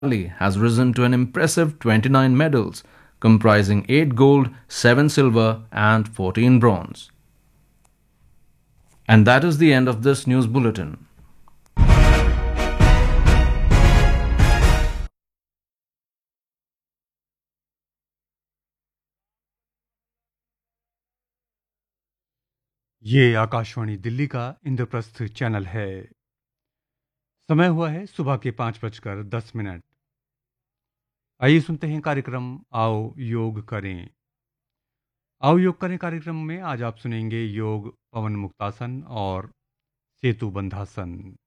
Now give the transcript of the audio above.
Italy has risen to an impressive 29 medals, comprising 8 gold, 7 silver, and 14 bronze. And that is the end of this news bulletin. ये आकाशवाणी दिल्ली का Indraprastha channel है। समय हुआ है सुबह के 5:10। आइए सुनते हैं कार्यक्रम आओ योग करें। आओ योग करें कार्यक्रम में आज आप सुनेंगे योग पवन मुक्तासन और सेतु बंधासन।